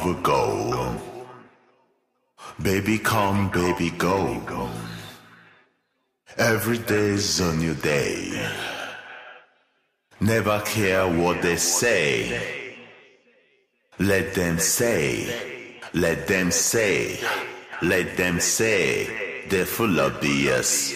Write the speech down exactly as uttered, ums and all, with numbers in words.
go. Baby come, baby go. Every day's a new day. Never care what they say. Let them say, let them say, let them say, they're full of B S.